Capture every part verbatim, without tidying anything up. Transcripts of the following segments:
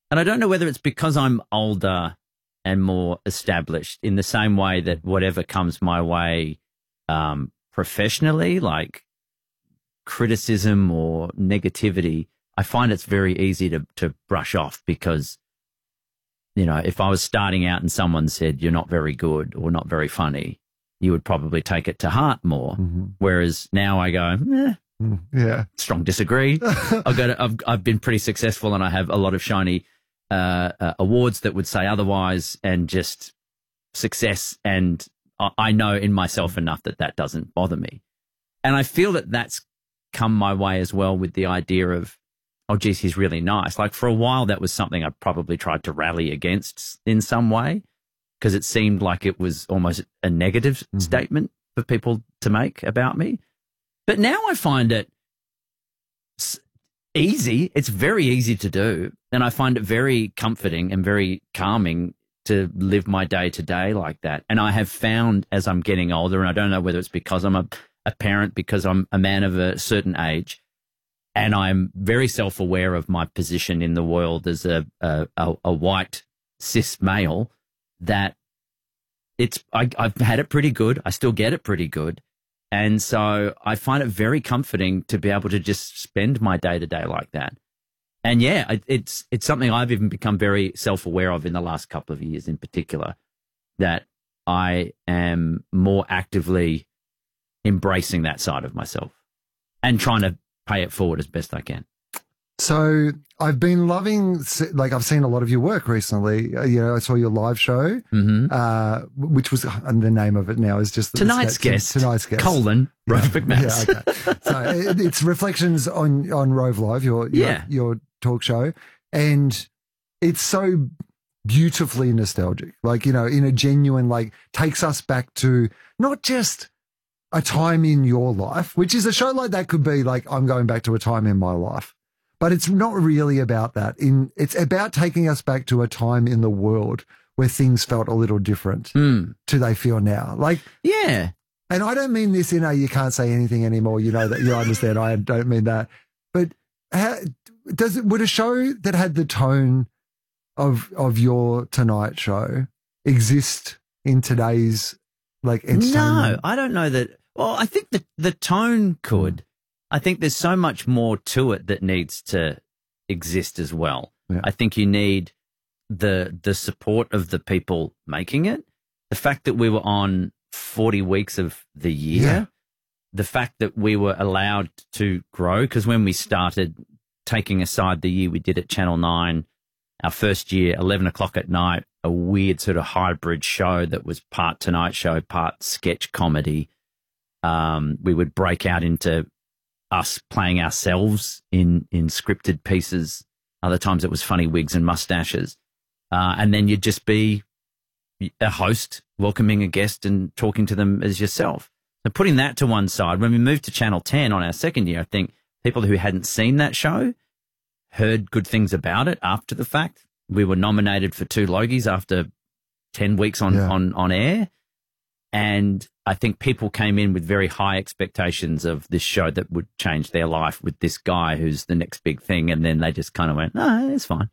And I don't know whether it's because I'm older and more established in the same way that whatever comes my way um, professionally, like criticism or negativity, I find it's very easy to, to brush off because, you know, if I was starting out and someone said you're not very good or not very funny, you would probably take it to heart more. Mm-hmm. Whereas now I go, eh, mm, yeah, strong disagree. I've got, I've, I've been pretty successful and I have a lot of shiny uh, uh, awards that would say otherwise, and just success. And I, I know in myself enough that that doesn't bother me. And I feel that that's come my way as well with the idea of, oh, geez, he's really nice. Like for a while, that was something I probably tried to rally against in some way, because it seemed like it was almost a negative mm-hmm. statement for people to make about me. But now I find it easy. It's very easy to do. And I find it very comforting and very calming to live my day to day like that. And I have found as I'm getting older, and I don't know whether it's because I'm a, a parent, because I'm a man of a certain age, and I'm very self-aware of my position in the world as a, a, a white cis male, that it's I, I've had it pretty good. I still get it pretty good. And so I find it very comforting to be able to just spend my day-to-day like that. And, yeah, it, it's it's something I've even become very self-aware of in the last couple of years in particular, that I am more actively embracing that side of myself and trying to pay it forward as best I can. So I've been loving, like I've seen a lot of your work recently. You know, I saw your live show, mm-hmm. uh, which was, and the name of it now is just Tonight's Guest. Tonight's Guest. Colon, Rove yeah. McManus. Yeah, okay. So it, it's reflections on, on Rove Live, your, your, yeah. your talk show. And it's so beautifully nostalgic, like, you know, in a genuine, like, takes us back to not just a time in your life, which is a show like that could be like, I'm going back to a time in my life. But it's not really about that. In It's about taking us back to a time in the world where things felt a little different mm. to they feel now. Like, yeah. And I don't mean this in a you can't say anything anymore. You know that you understand. I don't mean that. But how, does it, would a show that had the tone of of your Tonight Show exist in today's like entertainment? No, I don't know that. Well, I think the the tone could. I think there's so much more to it that needs to exist as well. Yeah. I think you need the the support of the people making it. The fact that we were on forty weeks of the year, yeah. the fact that we were allowed to grow, because when we started, taking aside the year we did at Channel nine, our first year, eleven o'clock at night, a weird sort of hybrid show that was part Tonight Show, part sketch comedy. Um, we would break out into us playing ourselves in, in scripted pieces. Other times it was funny wigs and mustaches. Uh, and then you'd just be a host welcoming a guest and talking to them as yourself. So putting that to one side, when we moved to Channel ten on our second year, I think people who hadn't seen that show heard good things about it after the fact. We were nominated for two Logies after ten weeks on, yeah. on, on air. And I think people came in with very high expectations of this show that would change their life with this guy who's the next big thing. And then they just kind of went, no, it's fine.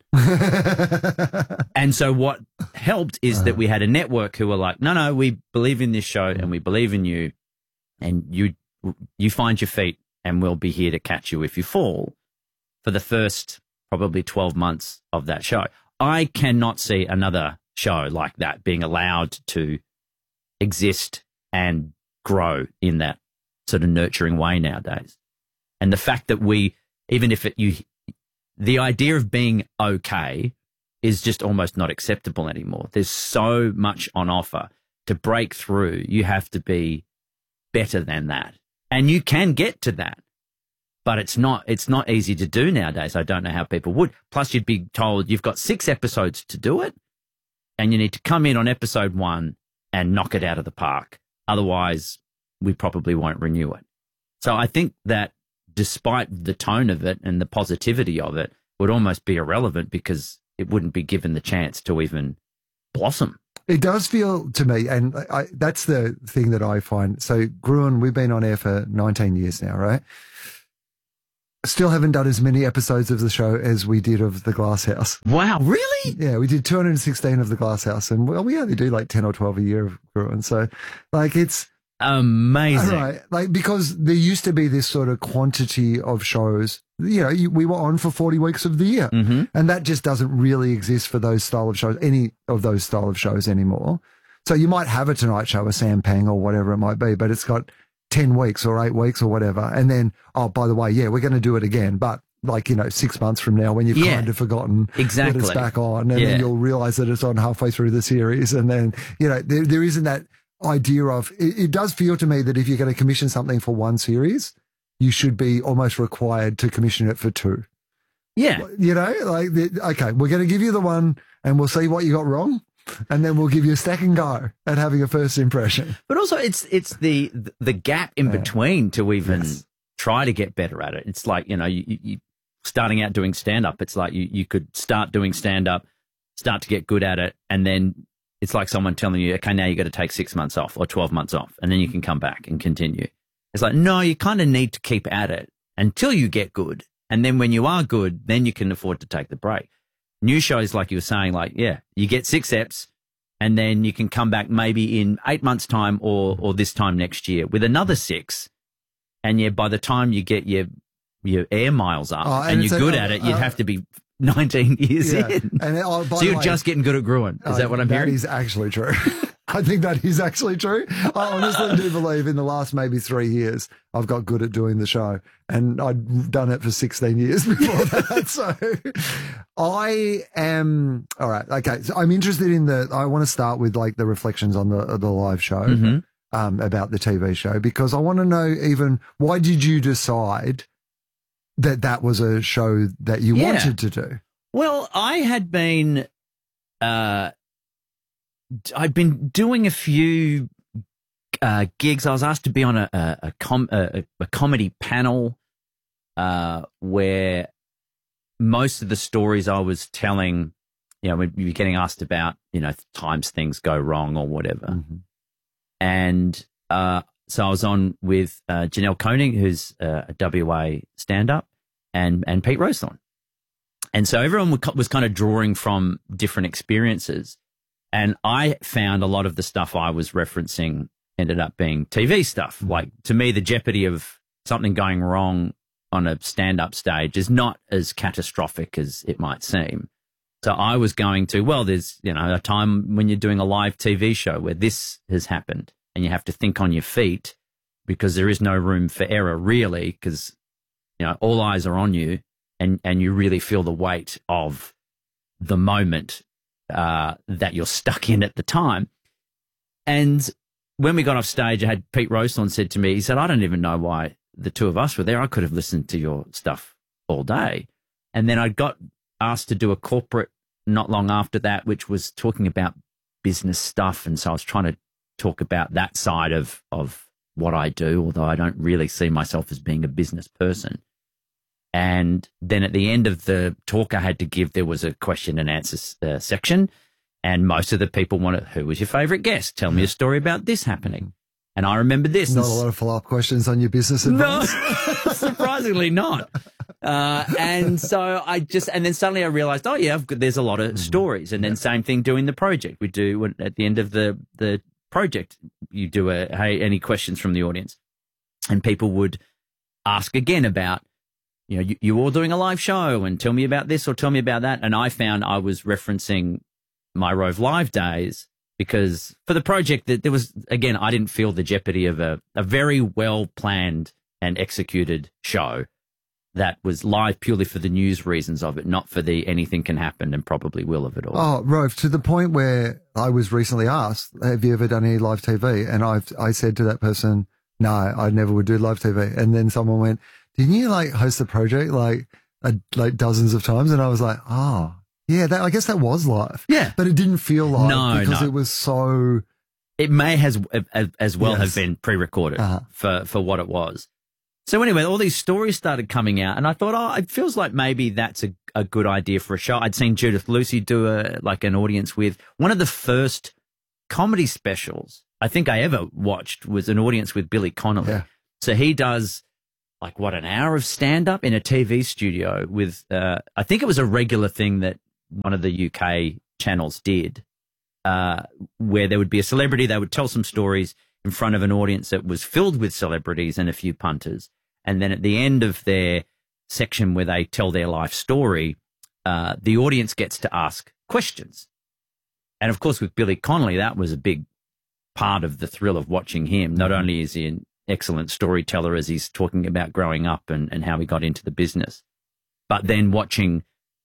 And so what helped is that we had a network who were like, no, no, we believe in this show and we believe in you, and you, you find your feet and we'll be here to catch you if you fall, for the first probably twelve months of that show. I cannot see another show like that being allowed to exist and grow in that sort of nurturing way nowadays. And the fact that we, even if it, you, the idea of being okay is just almost not acceptable anymore. There's so much on offer. To break through, you have to be better than that. And you can get to that, but it's not, it's not easy to do nowadays. I don't know how people would. Plus you'd be told you've got six episodes to do it and you need to come in on episode one and knock it out of the park. Otherwise, we probably won't renew it. So I think that despite the tone of it and the positivity of it, would almost be irrelevant because it wouldn't be given the chance to even blossom. It does feel to me, and I, that's the thing that I find. So Gruen, we've been on air for nineteen years now, right? still haven't done as many episodes of the show as we did of The Glass House. Wow, really? Yeah, we did two hundred sixteen of The Glass House, and well, we only do like ten or twelve a year of Gruen. So, like, it's amazing. Right. Like, because there used to be this sort of quantity of shows. You know, you, we were on for forty weeks of the year, mm-hmm. and that just doesn't really exist for those style of shows, any of those style of shows anymore. So you might have a Tonight Show, a Sam Pang or whatever it might be, but it's got ten weeks or eight weeks or whatever. And then, oh, by the way, yeah, we're going to do it again. But like, you know, six months from now when you've yeah, kind of forgotten exactly. that it's back on, and yeah. then you'll realize that it's on halfway through the series. And then, you know, there, there isn't that idea of, it, it does feel to me that if you're going to commission something for one series, you should be almost required to commission it for two. Yeah. You know, like, the, okay, we're going to give you the one and we'll see what you got wrong. And then we'll give you a second go at having a first impression. But also, it's it's the the gap in Yeah. between to even Yes. try to get better at it. It's like, you know, you, you starting out doing stand up. It's like you you could start doing stand up, start to get good at it, and then it's like someone telling you, okay, now you got to take six months off or twelve months off, and then you can come back and continue. It's like, no, you kind of need to keep at it until you get good, and then when you are good, then you can afford to take the break. New shows, like you were saying, like, yeah, you get six eps and then you can come back maybe in eight months' time or or this time next year with another six. And yeah, by the time you get your your air miles up Oh, and and it's you're a- good uh, at it, you'd uh, have to be nineteen years Yeah. in. And oh, by So the you're way, just getting good at Gruen. Is oh, that what I'm that hearing? That is actually true. I think that is actually true. I honestly do believe in the last maybe three years, I've got good at doing the show. And I'd done it for sixteen years before that. So I am, all right. Okay. So I'm interested in the, I want to start with like the reflections on the, the live show. Mhm. Um, about the T V show, because I want to know even why did you decide that that was a show that you Yeah. wanted to do? Well, I had been, uh, I'd been doing a few uh, gigs. I was asked to be on a a, a, com- a, a comedy panel uh, where most of the stories I was telling, you know, we were getting asked about, you know, times things go wrong or whatever. Mm-hmm. And uh, so I was on with uh, Janelle Koenig, who's uh, a W A stand-up, and and Pete Rosethorn. And so everyone was- was kind of drawing from different experiences. And I found a lot of the stuff I was referencing ended up being T V stuff. Like, to me, the jeopardy of something going wrong on a stand-up stage is not as catastrophic as it might seem. So I was going to, well, there's, you know, a time when you're doing a live T V show where this has happened and you have to think on your feet because there is no room for error, really, because, you know, all eyes are on you and, and you really feel the weight of the moment uh, that you're stuck in at the time. And when we got off stage, I had Pete Rosethorn said to me, he said, I don't even know why the two of us were there. I could have listened to your stuff all day. And then I got asked to do a corporate not long after that, which was talking about business stuff. And so I was trying to talk about that side of, of what I do, although I don't really see myself as being a business person. And then at the end of the talk I had to give, there was a question and answer uh, section. And most of the people wanted, who was your favorite guest? Tell me a story about this happening. And I remember this. Not a lot of follow-up questions on your business advice. No, surprisingly not. Uh, and so I just, and then suddenly I realized, oh yeah, I've got, there's a lot of stories. And then yeah. Same thing doing the project. We do when, at the end of the, the project, you do a, hey, any questions from the audience? And people would ask again about, you know, you, you all doing a live show and tell me about this or tell me about that. And I found I was referencing my Rove Live days because for the project that there was, again, I didn't feel the jeopardy of a, a very well planned and executed show that was live purely for the news reasons of it, not for the anything can happen and probably will of it all. Oh, Rove, to the point where I was recently asked, have you ever done any live T V? And I've, I said to that person, no, I never would do live T V. And then someone went, didn't you like host the project like, uh, like dozens of times? And I was like, oh, yeah, that, I guess that was live. Yeah. But it didn't feel live no, because no. it was so. It may has as, as well Yes. have been pre-recorded Uh-huh. for, for what it was. So anyway, all these stories started coming out and I thought, oh, it feels like maybe that's a, a good idea for a show. I'd seen Judith Lucy do a, like an audience with one of the first comedy specials I think I ever watched was an audience with Billy Connolly. Yeah. So he does like what, an hour of stand up in a T V studio with, uh, I think it was a regular thing that one of the U K channels did, uh, where there would be a celebrity, they would tell some stories in front of an audience that was filled with celebrities and a few punters. And then at the end of their section where they tell their life story, uh, the audience gets to ask questions. And of course, with Billy Connolly, that was a big part of the thrill of watching him. Not only is he an excellent storyteller as he's talking about growing up and, and how he got into the business, but then watching,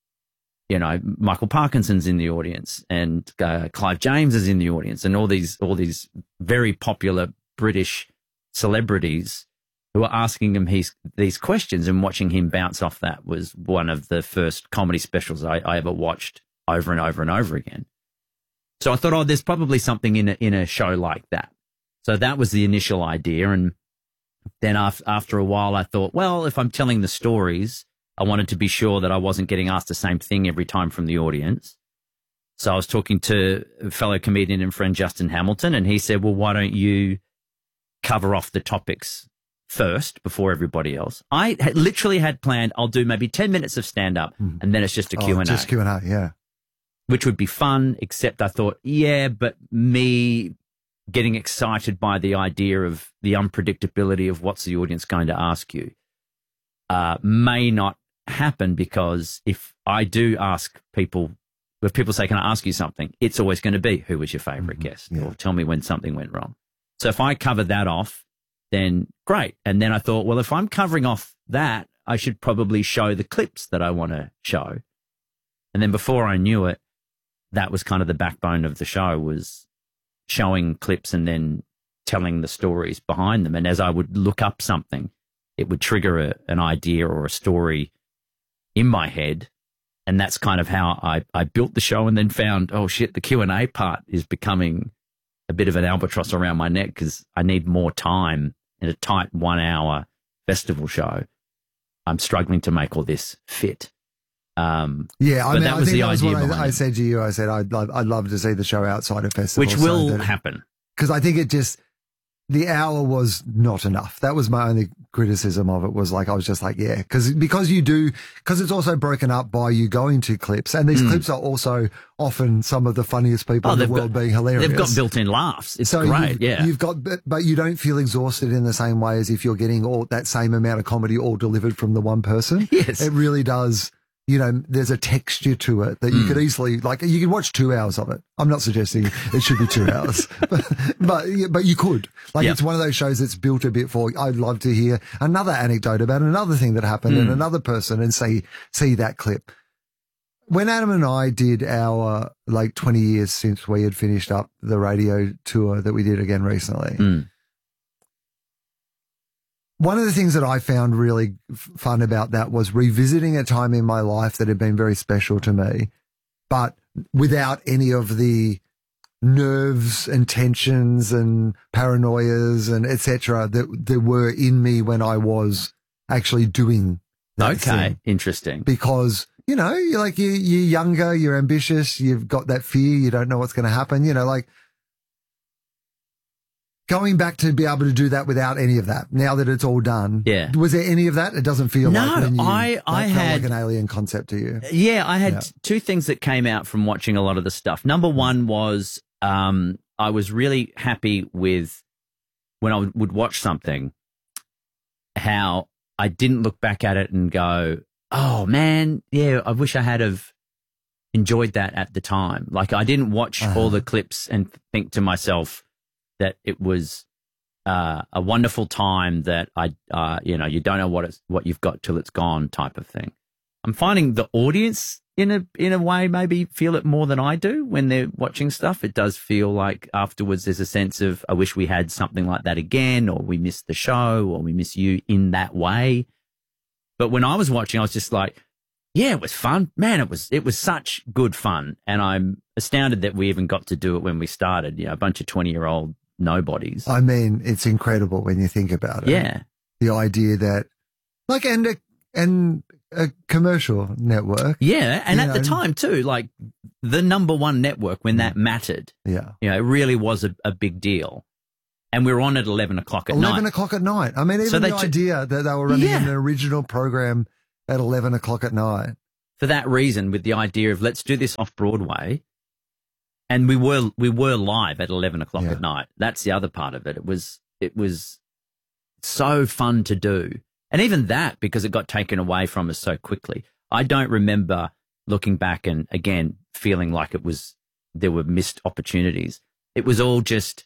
you know, Michael Parkinson's in the audience and uh, Clive James is in the audience and all these, all these very popular British celebrities who are asking him his, these questions, and watching him bounce off that was one of the first comedy specials I, I ever watched over and over and over again. So I thought, oh, there's probably something in a, in a show like that. So that was the initial idea. And then after, after a while, I thought, well, if I'm telling the stories, I wanted to be sure that I wasn't getting asked the same thing every time from the audience. So I was talking to a fellow comedian and friend, Justin Hamilton, and he said, well, why don't you cover off the topics first before everybody else? I had literally had planned, I'll do maybe ten minutes of stand-up mm. and then it's just a oh, Q and A. Just Q and A, yeah. Which would be fun, except I thought, yeah, but me getting excited by the idea of the unpredictability of what's the audience going to ask you uh, may not happen, because if I do ask people, if people say, can I ask you something? It's always going to be, who was your favorite mm-hmm. guest? Yeah. Or tell me when something went wrong. So if I cover that off, then great. And then I thought, well, if I'm covering off that, I should probably show the clips that I want to show. And then before I knew it, that was kind of the backbone of the show, was showing clips and then telling the stories behind them. And as I would look up something, it would trigger a, an idea or a story in my head. And that's kind of how I, I built the show, and then found, oh shit, the Q and A part is becoming a bit of an albatross around my neck, because I need more time in a tight one hour festival show. I'm struggling to make all this fit. Um, yeah, I mean, that I was think the that was idea what I, I said to you. I said, I'd love, I'd love to see the show outside of festivals. Which will so that, happen. Because I think it just, the hour was not enough. That was my only criticism of it, was like, I was just like, yeah, because because you do, because it's also broken up by you going to clips, and these mm. clips are also often some of the funniest people oh, in the world got, being hilarious. They've got built-in laughs. It's so great, you've, yeah. You've got, but, but you don't feel exhausted in the same way as if you're getting all that same amount of comedy all delivered from the one person. Yes. It really does. You know, there's a texture to it that you mm. could easily, like, you can watch two hours of it. I'm not suggesting it should be two hours, but, but, but you could. Like, yep. It's one of those shows that's built a bit for, I'd love to hear another anecdote about another thing that happened mm. and another person, and see, see that clip. When Adam and I did our, like, twenty years since we had finished up the radio tour that we did again recently, mm. one of the things that I found really fun about that was revisiting a time in my life that had been very special to me, but without any of the nerves and tensions and paranoias and et cetera that there were in me when I was actually doing that Okay, thing. Interesting. Because, you know, you're like, you, you're younger, you're ambitious, you've got that fear, you don't know what's going to happen, you know, like, going back to be able to do that without any of that, now that it's all done. Yeah. Was there any of that? It doesn't feel no, like when you, I, I felt had like an alien concept to you. Yeah, I had yeah. two things that came out from watching a lot of the stuff. Number one was um, I was really happy with, when I would, would watch something, how I didn't look back at it and go, oh man, yeah, I wish I had have enjoyed that at the time. Like, I didn't watch uh-huh. all the clips and think to myself that it was uh, a wonderful time, that I, uh, you know, you don't know what it's, what you've got till it's gone type of thing. I'm finding the audience in a, in a way maybe feel it more than I do when they're watching stuff. It does feel like afterwards there's a sense of, I wish we had something like that again, or we missed the show, or we miss you in that way. But when I was watching, I was just like, yeah, it was fun. Man, it was, it was such good fun. And I'm astounded that we even got to do it when we started, you know, a bunch of twenty year old nobodies. I mean, it's incredible when you think about it. Yeah. The idea that, like, and a, and a commercial network. Yeah. And at know, the time too, like, the number one network when that mattered. Yeah. You know, it really was a, a big deal. And we were on at eleven o'clock at eleven night. eleven o'clock at night. I mean, even So the they t- idea that they were running Yeah. an original program at eleven o'clock at night. For that reason, with the idea of let's do this off Broadway. And we were, we were live at eleven o'clock Yeah. at night. That's the other part of it. It was, it was so fun to do. And even that, because it got taken away from us so quickly. I don't remember looking back and again, feeling like it was, there were missed opportunities. It was all just,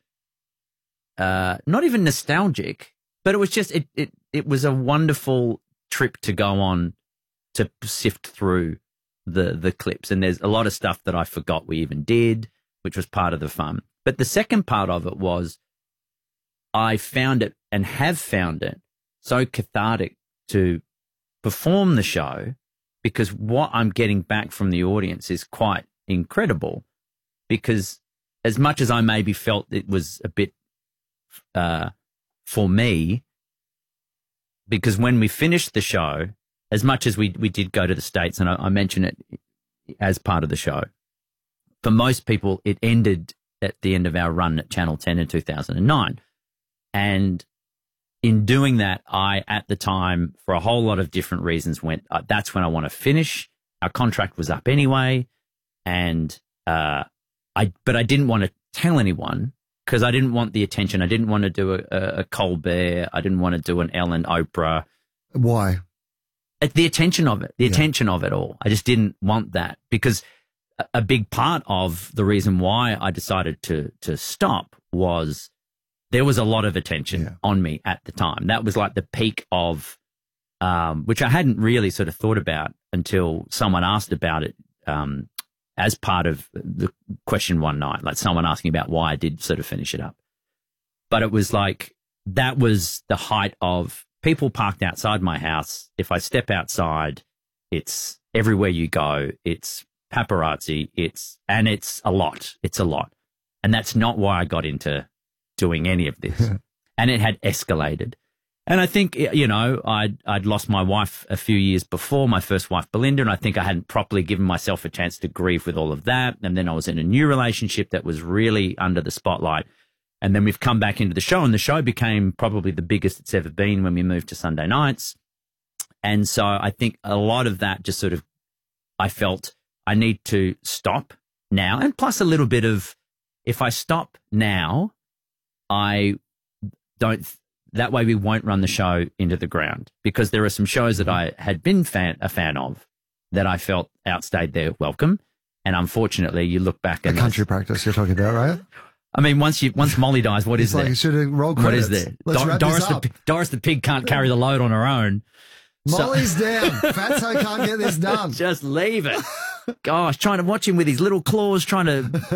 uh, not even nostalgic, but it was just, it, it, it was a wonderful trip to go on to sift through the, the clips. And there's a lot of stuff that I forgot we even did, which was part of the fun. But the second part of it was I found it and have found it so cathartic to perform the show, because what I'm getting back from the audience is quite incredible. Because as much as I maybe felt it was a bit uh, for me, because when we finished the show, as much as we, we did go to the States, and I, I mention it as part of the show, for most people, it ended at the end of our run at Channel ten in two thousand nine. And in doing that, I, at the time, for a whole lot of different reasons, went, uh, that's when I want to finish. Our contract was up anyway. And, uh, I, but I didn't want to tell anyone because I didn't want the attention. I didn't want to do a, a Colbert. I didn't want to do an Ellen Oprah. Why? At the attention of it, the Yeah. attention of it all. I just didn't want that, because a, a big part of the reason why I decided to, to stop was there was a lot of attention Yeah. on me at the time. That was like the peak of, um, which I hadn't really sort of thought about until someone asked about it, um, as part of the question one night, like someone asking about why I did sort of finish it up. But it was like, that was the height of people parked outside my house. If I step outside, it's everywhere you go. It's paparazzi. It's, and it's a lot. It's a lot. And that's not why I got into doing any of this. And it had escalated. And I think, you know, I'd, I'd lost my wife a few years before, my first wife, Belinda, and I think I hadn't properly given myself a chance to grieve with all of that. And then I was in a new relationship that was really under the spotlight. And then we've come back into the show, and the show became probably the biggest it's ever been when we moved to Sunday nights. And so I think a lot of that just sort of, I felt I need to stop now. And plus a little bit of, if I stop now, I don't, that way we won't run the show into the ground, because there are some shows that I had been fan, a fan of that I felt outstayed their welcome. And unfortunately, you look back The and country practice you're talking about, right? I mean, once you, once Molly dies, what is It's like there? you should have rolled What credits. is there? Let's Dor- wrap Doris, this the, up. pi- Doris the pig can't carry the load on her own. So- Molly's down. Fatso can't get this done. Just leave it. Gosh, trying to watch him with his little claws, trying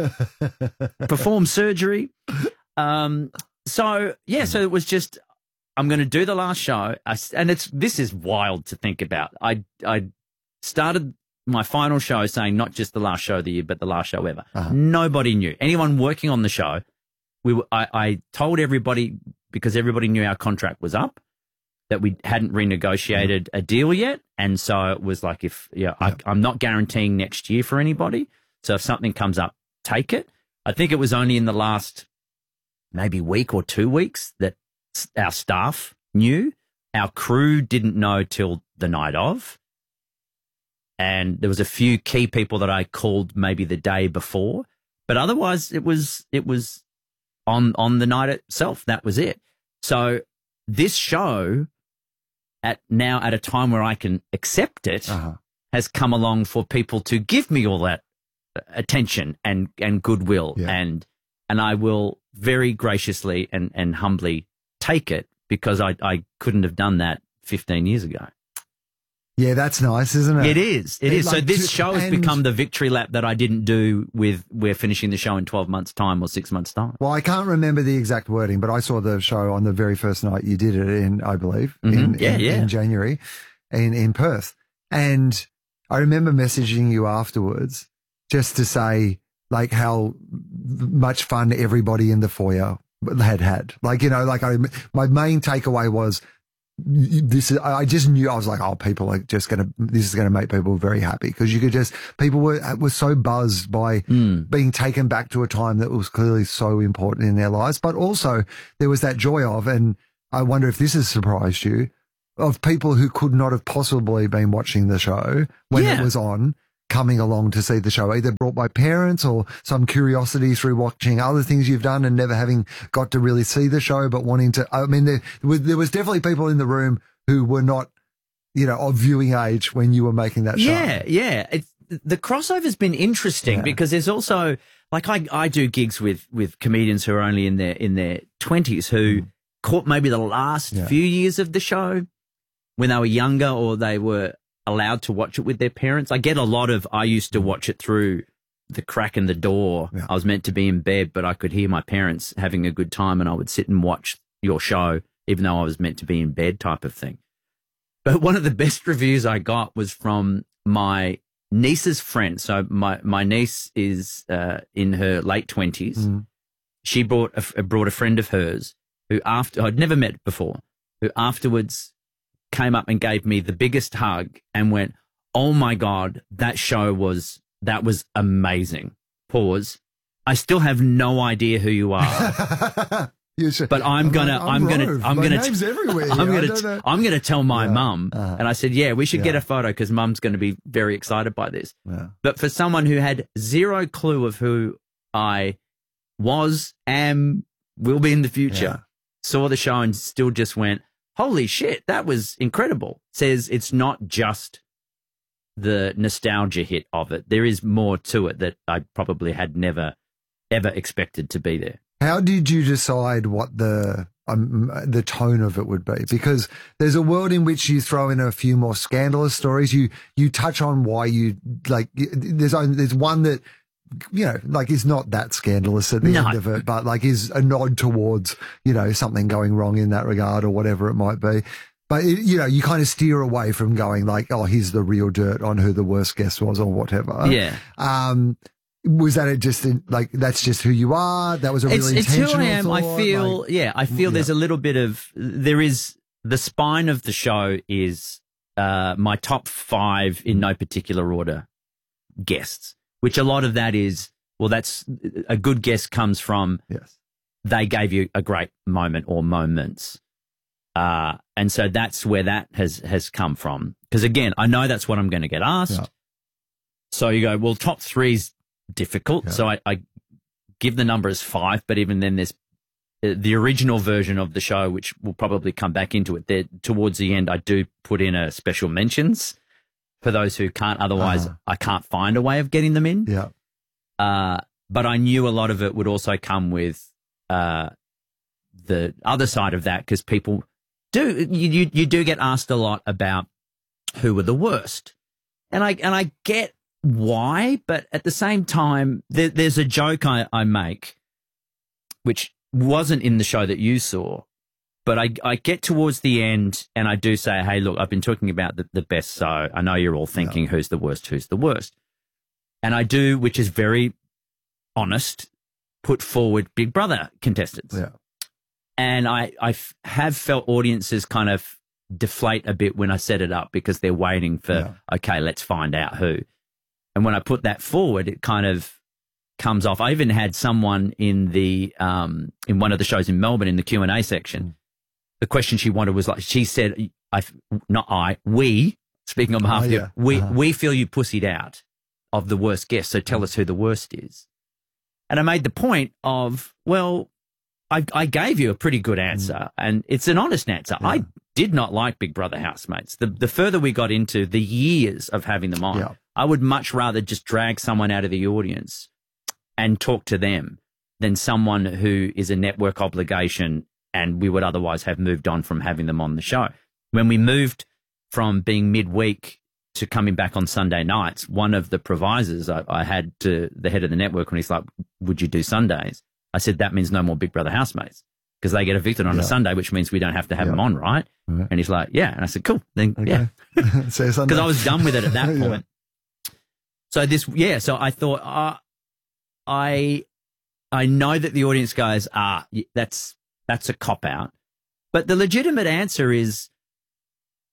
to perform surgery. Um, so yeah, so it was just, I'm going to do the last show. I, and it's, this is wild to think about. I, I started my final show saying not just the last show of the year, but the last show ever. Uh-huh. Nobody knew. Anyone working on the show, we were, I, I told everybody, because everybody knew our contract was up, that we hadn't renegotiated mm. a deal yet. And so it was like, if, yeah, I, I'm not guaranteeing next year for anybody. So if something comes up, take it. I think it was only in the last maybe week or two weeks that our staff knew. Our crew didn't know till the night of. And there was a few key people that I called maybe the day before, but otherwise it was, it was on, on the night itself. That was it. So this show at now at a time where I can accept it Uh-huh. has come along for people to give me all that attention and, and goodwill. Yeah. And, and I will very graciously and, and humbly take it, because I, I couldn't have done that fifteen years ago. Yeah, that's nice, isn't it? It is. It It is. So like this to- show has and- become the victory lap that I didn't do with we're finishing the show in twelve months' time or six months' time. Well, I can't remember the exact wording, but I saw the show on the very first night you did it in, I believe, Mhm. in, Yeah, in, yeah. in January in, in Perth. And I remember messaging you afterwards just to say like how much fun everybody in the foyer had had. Like, you know, like I, my main takeaway was this is, I just knew, I was like, oh, people are just going to, this is going to make people very happy because you could just, people were, were so buzzed by Mm. being taken back to a time that was clearly so important in their lives. But also there was that joy of, and I wonder if this has surprised you, of people who could not have possibly been watching the show when Yeah. it was on, coming along to see the show, either brought by parents or some curiosity through watching other things you've done and never having got to really see the show, but wanting to. I mean, there was, there was definitely people in the room who were not, you know, of viewing age when you were making that show. Yeah, yeah. It's, the crossover's been interesting Yeah. because there's also, like, I, I do gigs with, with comedians who are only in their, in their twenties who Mm. caught maybe the last Yeah. few years of the show when they were younger or they were allowed to watch it with their parents. I get a lot of, I used to watch it through the crack in the door. Yeah. I was meant to be in bed, but I could hear my parents having a good time and I would sit and watch your show, even though I was meant to be in bed type of thing. But one of the best reviews I got was from my niece's friend. So my, my niece is uh, in her late twenties. Mm. She brought a, brought a friend of hers who after, I'd never met before, who afterwards came up and gave me the biggest hug and went, oh my God, that show was, that was amazing. Pause. I still have no idea who you are, You should- but I'm gonna, like, I'm, gonna, Rove. I'm My gonna, name's everywhere. I'm here. I gonna, don't know. I'm gonna tell my Yeah. mum. Uh-huh. And I said, yeah, we should get Yeah. a photo because mum's going to be very excited by this. Yeah. But for someone who had zero clue of who I was, am, will be in the future, Yeah. saw the show and still just went, holy shit, that was incredible. Says it's not just the nostalgia hit of it. There is more to it that I probably had never, ever expected to be there. How did you decide what the um, the tone of it would be? Because there's a world in which you throw in a few more scandalous stories. You you touch on why you like. There's only, there's one that, you know, like is not that scandalous at the No. end of it, but like is a nod towards, you know, something going wrong in that regard or whatever it might be. But it, you know, you kind of steer away from going like, oh, here's the real dirt on who the worst guest was or whatever. Yeah. Um, was that it just in, like, that's just who you are? That was a It's, really it's who intentional I am. I thought? feel, Like, yeah, I feel yeah. there's a little bit of, there is, the spine of the show is uh, my top five in no particular order guests, which a lot of that is, well, that's a good guest comes from yes. they gave you a great moment or moments. Uh, and so that's where that has, has come from. Because again, I know that's what I'm going to get asked. Yeah. So you go, well, top three's difficult. Yeah. So I, I give the number as five, but even then there's uh, the original version of the show, which will probably come back into it there towards the end. I do put in a special mentions for those who can't, otherwise Uh-huh. I can't find a way of getting them in. Yeah. Uh, but I knew a lot of it would also come with uh, the other side of that because people do you, you you do get asked a lot about who were the worst, and I and I get why, but at the same time, there, there's a joke I, I make, which wasn't in the show that you saw, but I I get towards the end and I do say, hey, look, I've been talking about the, the best, so I know you're all thinking Yeah. who's the worst, who's the worst. And I do, which is very honest, put forward Big Brother contestants. Yeah. And I, I f- have felt audiences kind of deflate a bit when I set it up because they're waiting for, Yeah. okay, let's find out who. And when I put that forward, it kind of comes off. I even had someone in the um, in one of the shows in Melbourne in the Q and A section. Mm. The question she wanted was like, she said, I, not I, we, speaking on behalf Oh, of you, yeah. we, Uh-huh. we feel you pussied out of the worst guest. So tell us who the worst is. And I made the point of, well, I, I gave you a pretty good answer, and it's an honest answer. Yeah. I did not like Big Brother housemates. The the further we got into the years of having them on, Yeah. I would much rather just drag someone out of the audience and talk to them than someone who is a network obligation and we would otherwise have moved on from having them on the show. When we moved from being midweek to coming back on Sunday nights, one of the provisors I, I had to the head of the network when he's like, would you do Sundays? I said, that means no more Big Brother housemates because they get evicted on Yeah. a Sunday, which means we don't have to have Yeah. them on, right? Right. And he's like, yeah. And I said, cool. Then, yeah. Okay. Say something. Because I was done with it at that Yeah. point. So this, yeah. So I thought, uh, I, I know that the audience goes, ah, y- that's, that's a cop out. But the legitimate answer is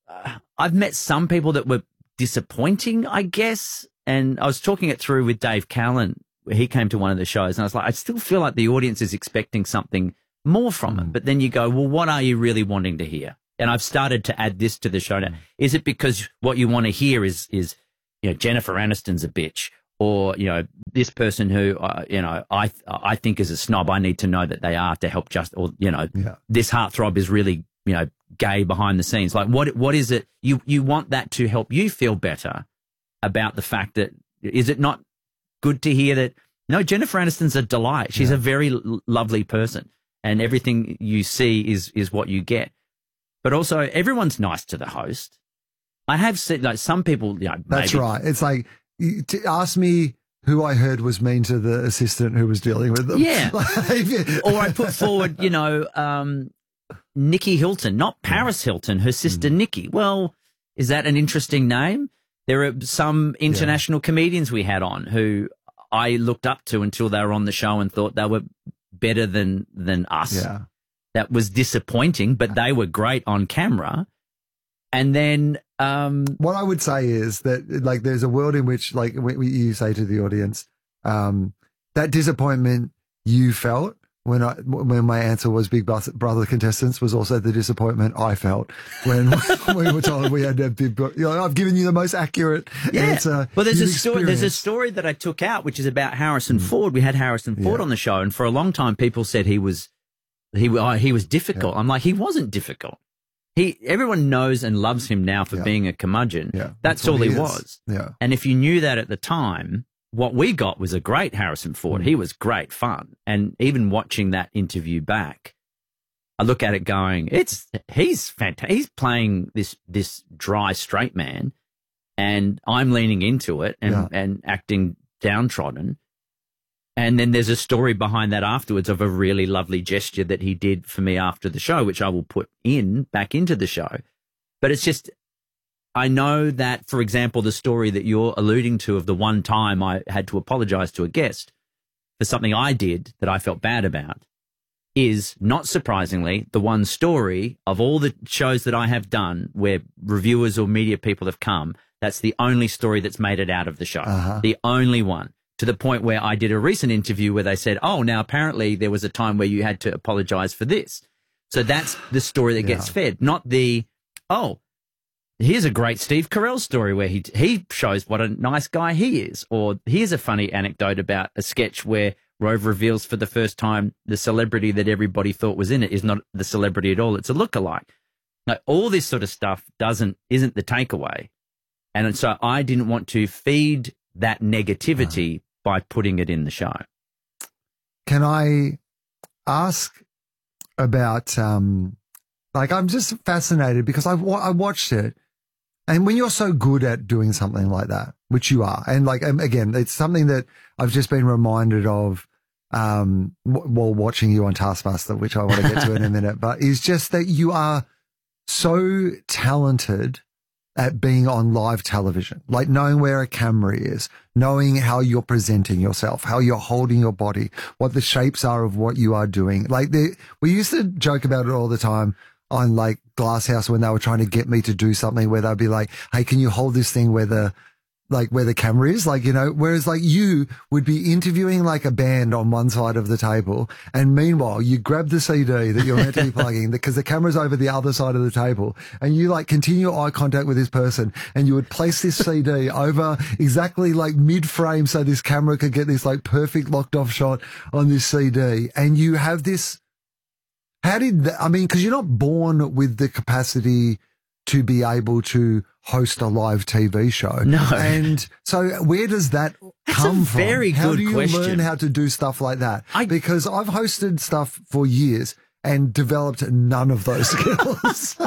uh, I've met some people that were disappointing, I guess. And I was talking it through with Dave Callan. He came to one of the shows and I was like, I still feel like the audience is expecting something more from it. But then you go, well, what are you really wanting to hear? And I've started to add this to the show now. Is it because what you want to hear is, is, you know, Jennifer Aniston's a bitch, or, you know, this person who, uh, you know, I, I think is a snob. I need to know that they are to help just, or, you know, yeah. this heartthrob is really, you know, gay behind the scenes. Like what, what is it? You, you want that to help you feel better about the fact that, is it not good to hear that, no, Jennifer Aniston's a delight. She's yeah. a very l- lovely person, and everything you see is, is what you get. But also everyone's nice to the host. I have said, like, some people, you know, that's maybe, right. It's like, to ask me who I heard was mean to the assistant who was dealing with them. Yeah. Or I put forward, you know, um, Nikki Hilton, not Paris Hilton, her sister mm. Nikki. Well, is that an interesting name? There are some international yeah. comedians we had on who I looked up to until they were on the show and thought they were better than, than us. Yeah. That was disappointing, but they were great on camera. And then, um, what I would say is that, like, there's a world in which, like, when you say to the audience, um, that disappointment you felt when I, when my answer was Big Brother contestants was also the disappointment I felt when we were told we had a big, you know, I've given you the most accurate yeah. answer. Well, there's a story, there's a story that I took out, which is about Harrison mm. Ford. We had Harrison Ford yeah. on the show, and for a long time people said he was, he, oh, he was difficult. Yeah. I'm like, he wasn't difficult. He, everyone knows and loves him now for yeah. being a curmudgeon. Yeah. That's, That's all he, he was. Yeah. And if you knew that at the time, what we got was a great Harrison Ford. Mm. He was great fun. And even watching that interview back, I look at it going, it's, he's fantastic. He's playing this, this dry, straight man, and I'm leaning into it and, yeah. and acting downtrodden. And then there's a story behind that afterwards of a really lovely gesture that he did for me after the show, which I will put in back into the show. But it's just, I know that, for example, the story that you're alluding to of the one time I had to apologize to a guest for something I did that I felt bad about is, not surprisingly, the one story of all the shows that I have done where reviewers or media people have come, that's the only story that's made it out of the show. Uh-huh. The only one. To the point where I did a recent interview where they said, oh, now apparently there was a time where you had to apologize for this. So that's the story that yeah. gets fed, not the, oh, here's a great Steve Carell story where he he shows what a nice guy he is. Or here's a funny anecdote about a sketch where Rove reveals for the first time the celebrity that everybody thought was in it is not the celebrity at all. It's a lookalike. Like, all this sort of stuff doesn't isn't the takeaway. And so I didn't want to feed that negativity uh-huh. by putting it in the show. Can I ask about, um, like, I'm just fascinated because I, I watched it, and when you're so good at doing something like that, which you are, and like, again, it's something that I've just been reminded of, um, while watching you on Taskmaster, which I want to get to in a minute, but is just that you are so talented at being on live television, like knowing where a camera is, knowing how you're presenting yourself, how you're holding your body, what the shapes are of what you are doing. Like, the, we used to joke about it all the time on, like, Glasshouse when they were trying to get me to do something where they'd be like, hey, can you hold this thing where the, like, where the camera is? Like, you know, whereas, like, you would be interviewing, like, a band on one side of the table, and meanwhile you grab the C D that you're meant to be plugging because the camera's over the other side of the table, and you, like, continue eye contact with this person, and you would place this C D over exactly, like, mid-frame so this camera could get this, like, perfect locked off shot on this C D. And you have this, how did that, I mean, because you're not born with the capacity to be able to host a live T V show. No. And so where does that That's come a very from? How good do you question. learn how to do stuff like that? I, because I've hosted stuff for years and developed none of those skills.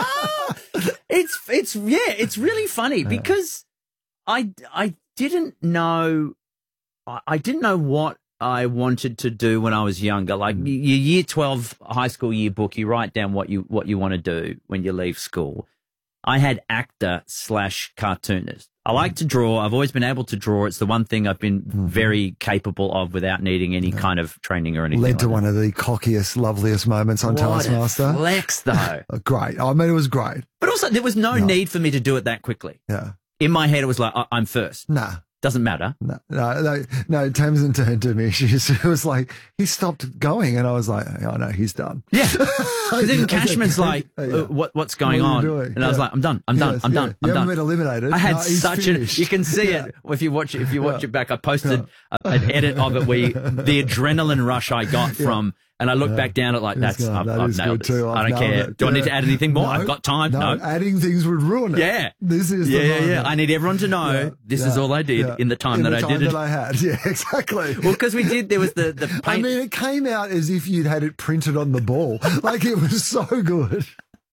it's, it's, yeah, it's really funny because I, I didn't know, I, I didn't know what I wanted to do when I was younger. Like, your year twelve high school yearbook, you write down what you, what you want to do when you leave school. I had actor slash cartoonist. I like to draw. I've always been able to draw. It's the one thing I've been mm-hmm. very capable of without needing any yeah. kind of training or anything. Led like to that. one of the cockiest, loveliest moments on what Taskmaster. A flex, though. Great. I mean, it was great. But also, there was no, no need for me to do it that quickly. Yeah. In my head, it was like, I- I'm first. Nah. Doesn't matter. No, no, no, no. Tamsin turned to me. She just, was like, he stopped going. And I was like, oh, no, he's done. Yeah. Because then Cashman's like, yeah. uh, what, what's going what on? Doing? And yeah. I was like, I'm done. I'm done. Yes, I'm yeah. done. I'm you done. haven't been eliminated. I had no, such a, you can see yeah. it if you watch it, if you watch yeah. it back. I posted yeah. an edit of it where you, the adrenaline rush I got yeah. from, and I look yeah. back down at like, that's, good. I've, that I've nailed this. I don't care. It. Do yeah. I need to add anything more? No, I've got time. No, no. Adding things would ruin it. Yeah. This is yeah, the yeah, moment. yeah. I need everyone to know yeah. this yeah. is all I did yeah. in the time in that the I time did it. that I had. Yeah, exactly. Well, because we did, there was the, the paint. I mean, it came out as if you'd had it printed on the ball. Like, it was so good.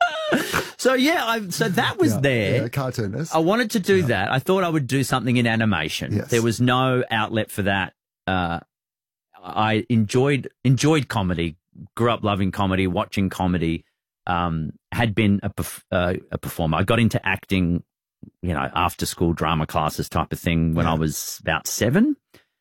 So, yeah, I, so that was yeah, there. Yeah, cartoonist. I wanted to do yeah. that. I thought I would do something in animation. Yes. There was no outlet for that. Uh, I enjoyed enjoyed comedy, grew up loving comedy, watching comedy, um, had been a, perf- uh, a performer. I got into acting, you know, after school drama classes type of thing when yeah. I was about seven.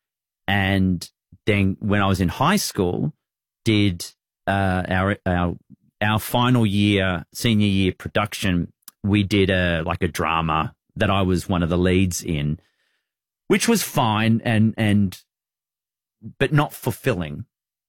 And then when I was in high school, did uh, our our our final year, senior year production, we did a like a drama that I was one of the leads in, which was fine and and but not fulfilling.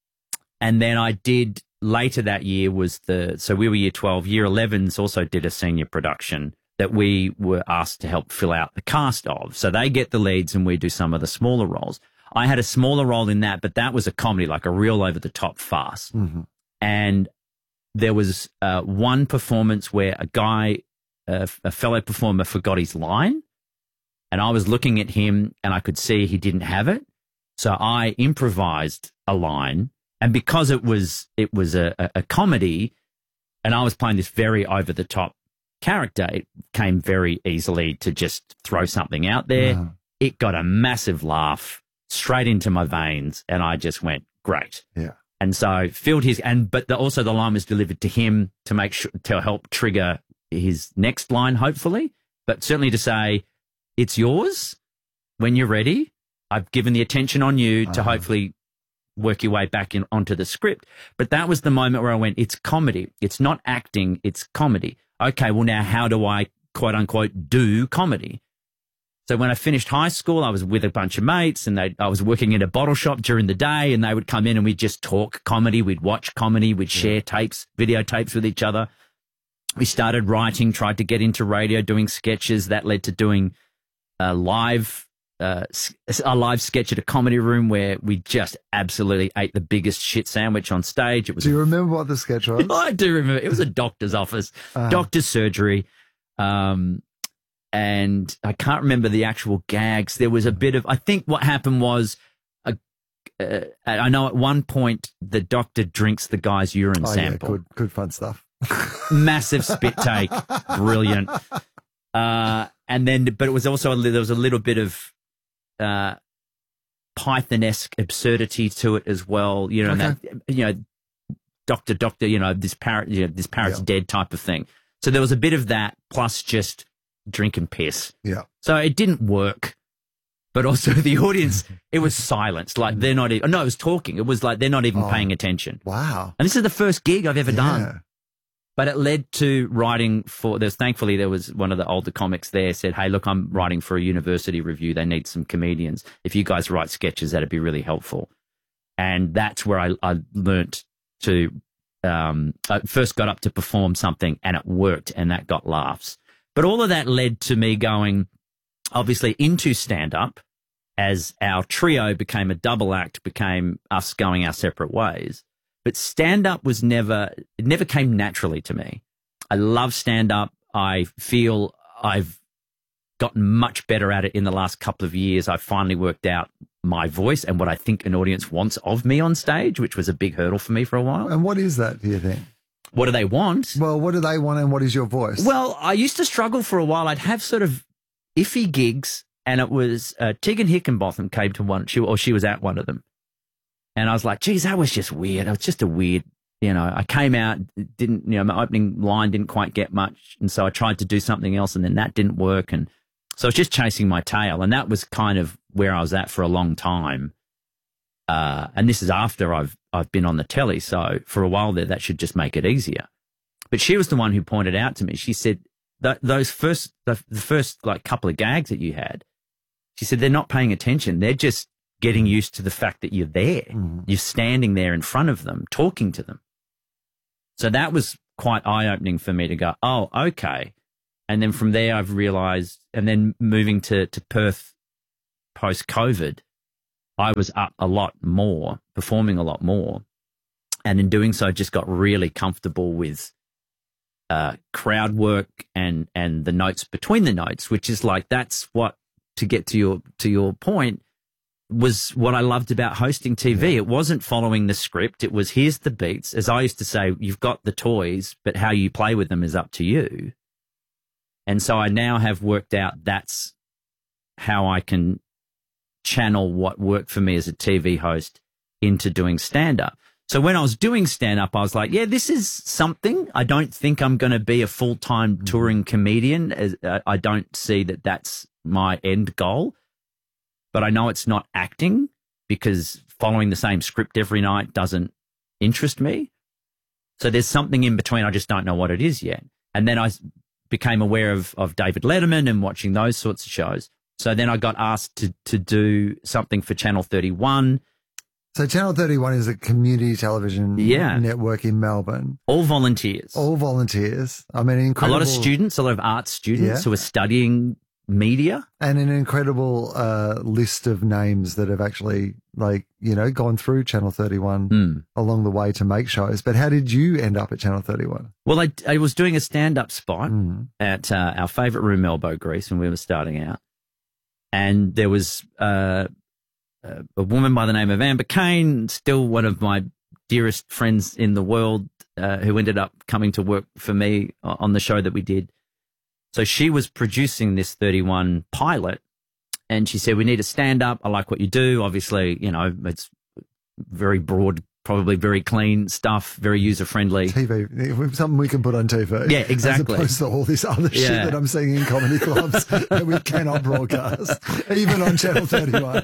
And then I did later that year was the so we were year twelve, year elevens also did a senior production that we were asked to help fill out the cast of. So they get the leads and we do some of the smaller roles. I had a smaller role in that, but that was a comedy, like a real over the top farce. Mm-hmm. And there was uh, one performance where a guy, uh, a fellow performer, forgot his line, and I was looking at him and I could see he didn't have it. So I improvised a line, and because it was it was a, a, a comedy, and I was playing this very over the top character, it came very easily to just throw something out there. Wow. It got a massive laugh straight into my veins, and I just went, great. Yeah. And so filled his, and but the, also the line was delivered to him to make sure to help trigger his next line, hopefully, but certainly to say, it's yours when you're ready. I've given the attention on you to uh-huh. hopefully work your way back in onto the script. But that was the moment where I went, it's comedy. It's not acting. It's comedy. Okay, well now how do I quote unquote do comedy? So when I finished high school, I was with a bunch of mates, and they, I was working in a bottle shop during the day, and they would come in and we'd just talk comedy. We'd watch comedy. We'd share yeah. tapes, videotapes with each other. We started writing, tried to get into radio, doing sketches. That led to doing a live, uh, a live sketch at a comedy room where we just absolutely ate the biggest shit sandwich on stage. It was. Do you remember what the sketch was? I do remember. It was a doctor's office, uh-huh. doctor's surgery. Um, And I can't remember the actual gags. There was a bit of, I think what happened was, a, uh, I know at one point the doctor drinks the guy's urine oh, sample. Yeah, good, good fun stuff. Massive spit take. Brilliant. Uh, and then, but it was also, a, there was a little bit of uh, Python-esque absurdity to it as well. You know, okay. and that, you know, doctor, doctor, you know, this parrot, you know, this parrot's yeah. dead type of thing. So there was a bit of that plus just drink and piss. Yeah. So it didn't work, but also the audience, it was silence. Like they're not even, no, it was talking. It was like they're not even oh, paying attention. Wow. And this is the first gig I've ever yeah. done. But it led to writing for, there's thankfully there was one of the older comics there said, hey, look, I'm writing for a university review. They need some comedians. If you guys write sketches, that'd be really helpful. And that's where I, I learnt to, um, I first got up to perform something and it worked, and that got laughs. But all of that led to me going, obviously, into stand-up as our trio became a double act, became us going our separate ways. But stand-up was never, it never came naturally to me. I love stand-up. I feel I've gotten much better at it in the last couple of years. I've finally worked out my voice and what I think an audience wants of me on stage, which was a big hurdle for me for a while. And what is that, do you think? What do they want? Well, what do they want, and what is your voice? Well, I used to struggle for a while. I'd have sort of iffy gigs, and it was uh, Tegan Hickenbotham came to one, she, or she was at one of them. And I was like, geez, that was just weird. It was just a weird, you know, I came out, didn't, you know, my opening line didn't quite get much. And so I tried to do something else, and then that didn't work. And So I was just chasing my tail, and that was kind of where I was at for a long time. Uh, and this is after I've I've been on the telly, so for a while there, that should just make it easier. But she was the one who pointed out to me. She said th- those first the, the first like couple of gags that you had. She said they're not paying attention. They're just getting used to the fact that you're there. Mm. You're standing there in front of them, talking to them. So that was quite eye-opening for me to go, oh, okay. And then from there, I've realized, and then moving to, to Perth post-COVID, I was up a lot more, performing a lot more. And in doing so, just got really comfortable with uh, crowd work and, and the notes between the notes, which is like, that's what, to get to your, to your point, was what I loved about hosting T V. Yeah. It wasn't following the script. It was, here's the beats. As I used to say, you've got the toys, but how you play with them is up to you. And so I now have worked out that's how I can channel what worked for me as a T V host into doing stand-up. So when I was doing stand-up, I was like, yeah, this is something. I don't think I'm going to be a full-time mm-hmm. touring comedian. As, uh, I don't see that that's my end goal. But I know it's not acting, because following the same script every night doesn't interest me. So there's something in between. I just don't know what it is yet. And then I became aware of, of David Letterman and watching those sorts of shows. So then I got asked to, to do something for Channel thirty-one. So Channel thirty-one is a community television yeah. network in Melbourne. All volunteers. All volunteers. I mean, incredible. A lot of students, a lot of art students yeah. who are studying media. And an incredible uh, list of names that have actually, like, you know, gone through Channel thirty-one mm. along the way to make shows. But how did you end up at Channel thirty-one? Well, I, I was doing a stand-up spot mm. at uh, our favourite room, Elbow Grease, when we were starting out. And there was uh, a woman by the name of Amber Kane, still one of my dearest friends in the world, uh, who ended up coming to work for me on the show that we did. So she was producing this thirty-one pilot, and she said, we need a stand-up. I like what you do. Obviously, you know, it's very broad, probably very clean stuff, very user-friendly. T V, something we can put on T V. Yeah, exactly. As opposed to all this other yeah. shit that I'm seeing in comedy clubs that we cannot broadcast, even on Channel thirty-one.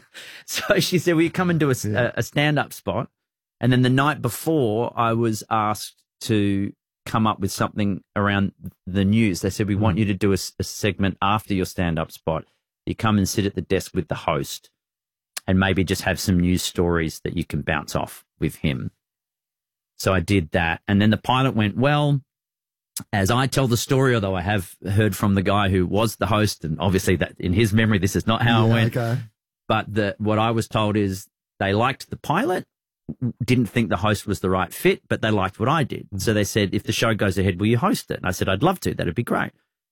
So she said, will you come and do a, yeah. a, a stand-up spot? And then the night before, I was asked to come up with something around the news. They said, we want you to do a, a segment after your stand-up spot. You come and sit at the desk with the host and maybe just have some news stories that you can bounce off with him. So I did that. And then the pilot went well. As I tell the story, although I have heard from the guy who was the host, and obviously that in his memory, this is not how yeah, it went. Okay. But the, what I was told is they liked the pilot, didn't think the host was the right fit, but they liked what I did. So they said, if the show goes ahead, will you host it? And I said, I'd love to. That'd be great.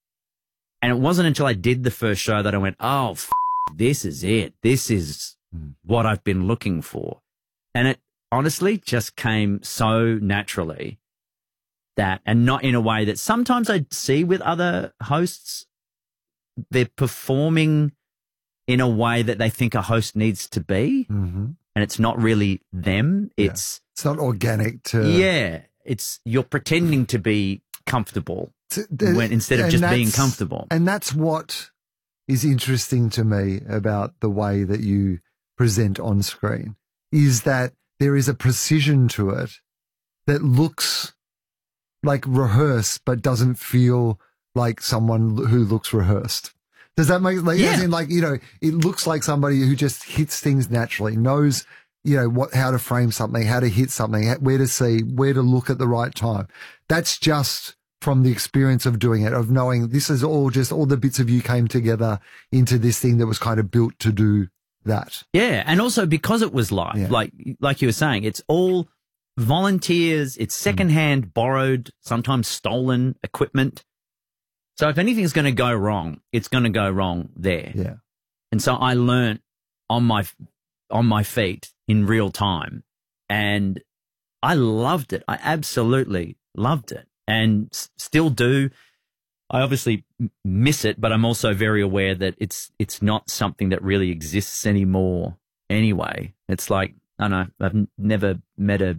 And it wasn't until I did the first show that I went, oh, f- this is it. This is what I've been looking for. And it honestly just came so naturally that, and not in a way that sometimes I see with other hosts, they're performing in a way that they think a host needs to be. Mm-hmm. And it's not really them. It's yeah. it's not organic to yeah. It's you're pretending to be comfortable to, the, when instead of just being comfortable. And that's what is interesting to me about the way that you present on screen, is that there is a precision to it that looks like rehearsed, but doesn't feel like someone who looks rehearsed. Does that make, like, yeah. as in, like, you know, it looks like somebody who just hits things naturally, knows, you know, what, how to frame something, how to hit something, where to see, where to look at the right time. That's just from the experience of doing it, of knowing this is all just all the bits of you came together into this thing that was kind of built to do that. Yeah. And also because it was live, yeah. like, like you were saying, it's all volunteers, it's secondhand, mm. borrowed, sometimes stolen equipment. So if anything's going to go wrong, it's going to go wrong there. Yeah. And so I learnt on my on my feet in real time, and I loved it. I absolutely loved it, and s- still do. I obviously miss it, but I'm also very aware that it's it's not something that really exists anymore. Anyway, it's like I don't know. I've n- never met a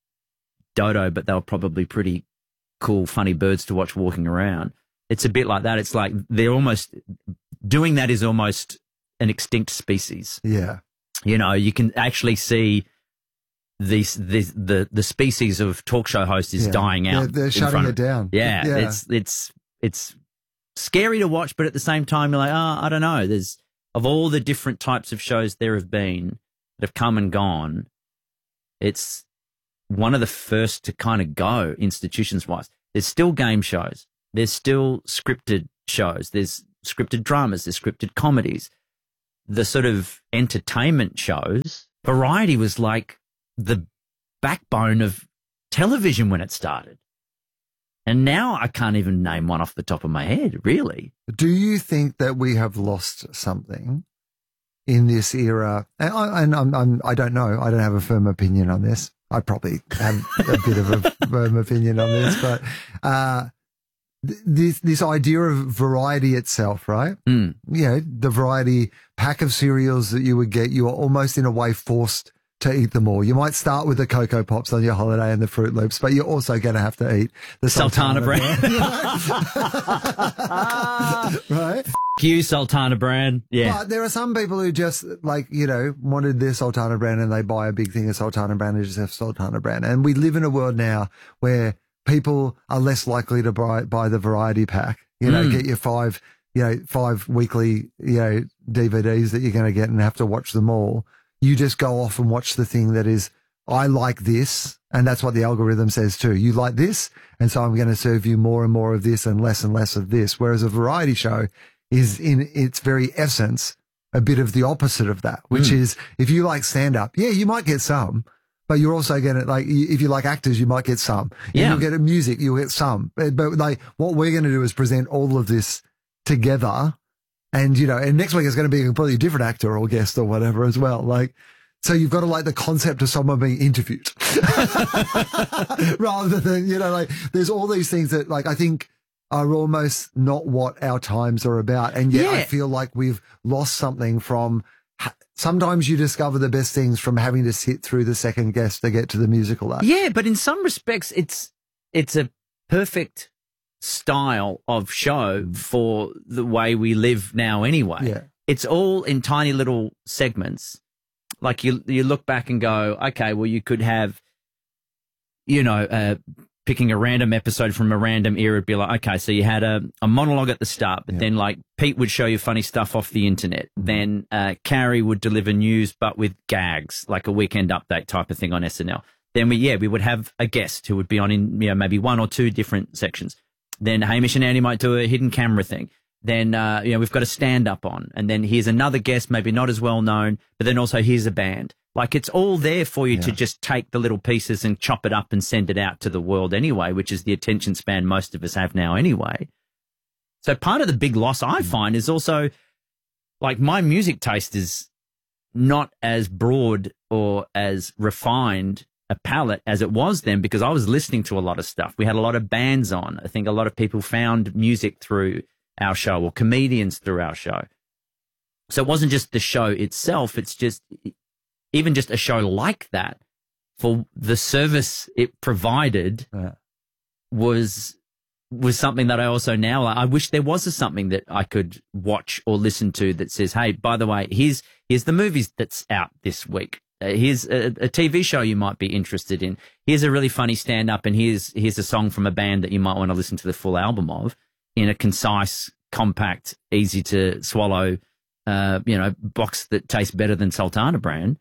dodo, but they were probably pretty cool, funny birds to watch walking around. It's a bit like that. It's like they're almost doing that is almost an extinct species. Yeah. You know, you can actually see these, this, the the species of talk show host is Yeah. dying out. They're, they're in shutting front it of, down. Yeah, yeah. it's it's it's scary to watch, but at the same time, you're like, oh, I don't know. There's of all the different types of shows there have been that have come and gone, it's one of the first to kind of go institutions wise. There's still game shows. There's still scripted shows. There's scripted dramas. There's scripted comedies. The sort of entertainment shows, variety was like the backbone of television when it started. And now I can't even name one off the top of my head, really. Do you think that we have lost something in this era? And, I, and I'm, I'm, I don't know. I don't have a firm opinion on this. I probably have a bit of a firm opinion on this, but uh, th- this this idea of variety itself, right? Mm. You know, the variety pack of cereals that you would get, you are almost in a way forced to eat them all. You might start with the Cocoa Pops on your holiday and the Fruit Loops, but you're also going to have to eat the Sultana, Sultana brand. brand. Right? F- you, Sultana brand. Yeah. But there are some people who just like, you know, wanted their Sultana brand and they buy a big thing of Sultana brand and just have Sultana brand. And we live in a world now where people are less likely to buy, buy the variety pack, you know, Mm. get your five, you know, five weekly, you know, D V Ds that you're going to get and have to watch them all. You just go off and watch the thing that is, I like this. And that's what the algorithm says too. You like this. And so I'm going to serve you more and more of this and less and less of this. Whereas a variety show is in its very essence a bit of the opposite of that, which Mm. is if you like stand up, yeah, you might get some, but you're also going to like, if you like actors, you might get some. If Yeah. you'll get music, you'll get some. But, but like what we're going to do is present all of this together. And, you know, and next week is going to be a completely different actor or guest or whatever as well. Like, so you've got to like the concept of someone being interviewed rather than, you know, like there's all these things that like I think are almost not what our times are about. And yet Yeah. I feel like we've lost something from, sometimes you discover the best things from having to sit through the second guest to get to the musical act. Yeah, but in some respects, it's it's a perfect style of show for the way we live now anyway. Yeah. It's all in tiny little segments. Like you you look back and go, okay, well, you could have, you know, uh, picking a random episode from a random era, it'd be like, okay, so you had a, a monologue at the start, but Yeah. then like Pete would show you funny stuff off the internet. Then uh, Carrie would deliver news, but with gags, like a weekend update type of thing on S N L. Then we, yeah, we would have a guest who would be on in, you know, maybe one or two different sections. Then Hamish and Andy might do a hidden camera thing. Then, uh, you know, we've got a stand up on, and then here's another guest, maybe not as well known, but then also here's a band. Like it's all there for you Yeah. to just take the little pieces and chop it up and send it out to the world anyway, which is the attention span most of us have now anyway. So part of the big loss I find is also like my music taste is not as broad or as refined a palette as it was then because I was listening to a lot of stuff. We had a lot of bands on. I think a lot of people found music through our show or comedians through our show. So it wasn't just the show itself. It's just even just a show like that for the service it provided Yeah. was was something that I also now I wish there was a something that I could watch or listen to that says, hey, by the way, here's here's the movies that's out this week. Uh, here's a, a T V show you might be interested in. Here's a really funny stand up, and here's here's a song from a band that you might want to listen to the full album of in a concise, compact, easy to swallow, uh, you know, box that tastes better than Sultana brand.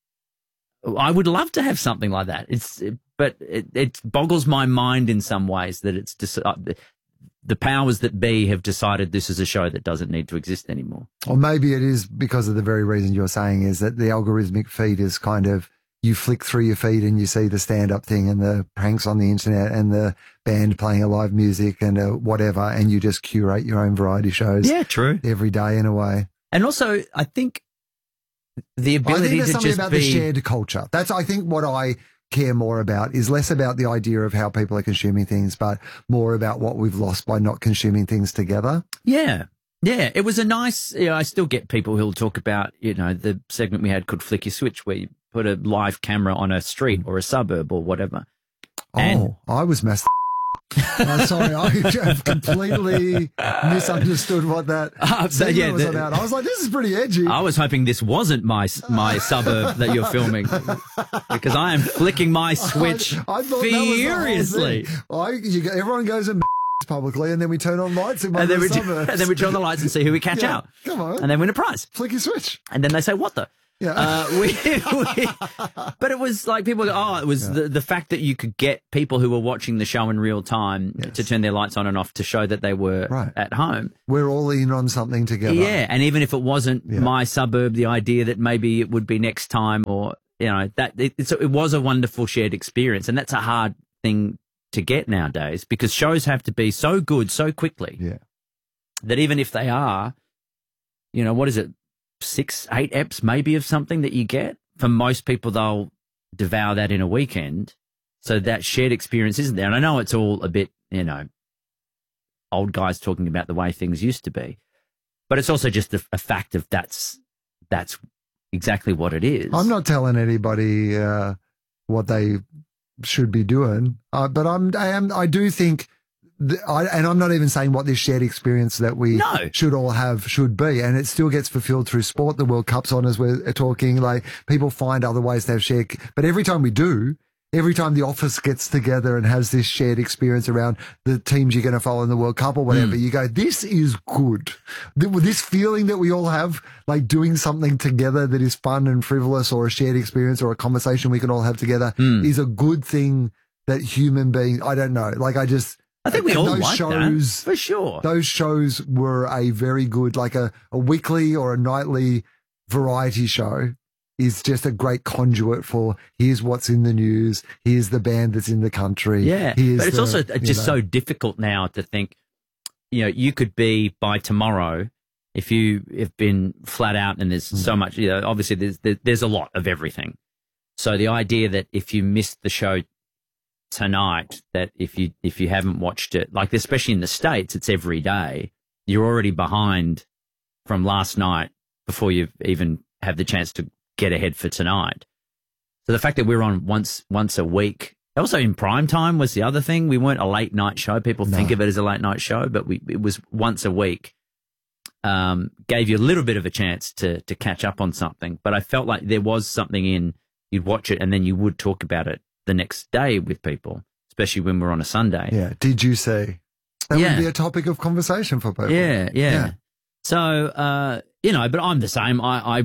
I would love to have something like that. It's, but it, it boggles my mind in some ways that it's just, uh, the powers that be have decided this is a show that doesn't need to exist anymore. Or maybe it is because of the very reason you're saying is that the algorithmic feed is kind of, you flick through your feed and you see the stand-up thing and the pranks on the internet and the band playing a live music and uh, whatever, and you just curate your own variety shows Yeah, true. every day in a way. And also, I think the I ability think there's to something just about be the shared culture. That's, I think, what I care more about is less about the idea of how people are consuming things, but more about what we've lost by not consuming things together. Yeah. Yeah. It was a nice, you know, I still get people who'll talk about, you know, the segment we had called Flick Your Switch, where you put a live camera on a street or a suburb or whatever. And- Oh, I was messed Uh, sorry, I have completely misunderstood what that Uh, so, yeah, was the- about. I was like, this is pretty edgy. I was hoping this wasn't my my suburb that you're filming, because I am flicking my switch I, I thought that was the whole furiously. thing. I, you, go- everyone goes and publicly, and then we turn on lights in one And of then, the we, suburbs. and then we turn on the lights and see who we catch Yeah, out. come on. And then win a prize. Flick your switch. And then they say, what the? Yeah. Uh, we, we, but it was like people go, oh, it was Yeah. the, the fact that you could get people who were watching the show in real time Yes. to turn their lights on and off to show that they were Right. at home. We're all in on something together. Yeah. And even if it wasn't Yeah. my suburb, the idea that maybe it would be next time, or, you know, that it, it's, it was a wonderful shared experience. And that's a hard thing to get nowadays, because shows have to be so good so quickly Yeah. that even if they are, you know, what is it, six, eight eps maybe of something that you get, for most people, they'll devour that in a weekend. So that shared experience isn't there. And I know it's all a bit, you know, old guys talking about the way things used to be, but it's also just a, a fact of that's, that's exactly what it is. I'm not telling anybody uh, what they should be doing, uh, but I'm, I am, I do think, th- I, and I'm not even saying what this shared experience that we No. should all have should be, and it still gets fulfilled through sport. The World Cup's on as we're talking. Like, people find other ways to have shared, but every time we do, every time the office gets together and has this shared experience around the teams you're going to follow in the World Cup or whatever, Mm. you go, this is good. Th- This feeling that we all have, like doing something together that is fun and frivolous, or a shared experience or a conversation we can all have together, Mm. is a good thing that human beings, I don't know, like I just, I think we and all those like shows, that, for sure. those shows were a very good, like a, a weekly or a nightly variety show is just a great conduit for, here's what's in the news, here's the band that's in the country. Yeah, here's but it's the- also you just know. so difficult now to think, you know, you could be by tomorrow, if you have been flat out and there's Mm. so much, you know, obviously there's, there, there's a lot of everything. So the idea that if you missed the show tonight, that if you, if you haven't watched it, like especially in the States, it's every day, you're already behind from last night before you even have the chance to get ahead for tonight. So the fact that we're on once once a week, also in prime time was the other thing. We weren't a late night show. People No. think of it as a late night show, but we it was once a week. Um, gave you a little bit of a chance to to catch up on something. But I felt like there was something in, you'd watch it and then you would talk about it the next day with people, especially when we're on a Sunday. Yeah. Did you see? That Yeah. would be a topic of conversation for people. Yeah, yeah. Yeah. So, uh, you know, but I'm the same. I, I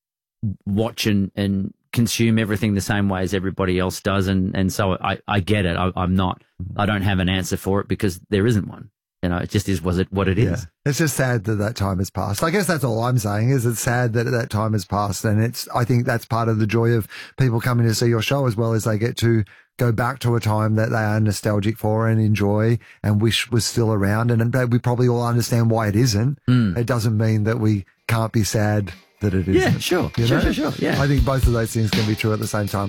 watch and, and consume everything the same way as everybody else does. And, and so I, I get it. I, I'm not, I don't have an answer for it because there isn't one. You know, it just is was it what it is. Yeah. It's just sad that that time has passed. I guess that's all I'm saying is it's sad that that time has passed. And it's, I think that's part of the joy of people coming to see your show, as well as they get to go back to a time that they are nostalgic for and enjoy and wish was still around. And we probably all understand why it isn't. Mm. It doesn't mean that we can't be sad that it isn't. Yeah, sure. You Sure, know? sure, sure. Yeah. I think both of those things can be true at the same time.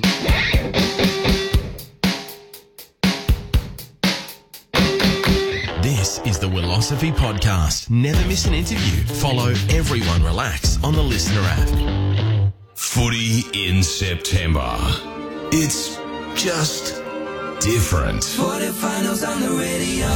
This is the Willosophy Podcast. Never miss an interview. Follow Everyone Relax on the Listener app. Footy in September. It's just different. Footy finals on the radio.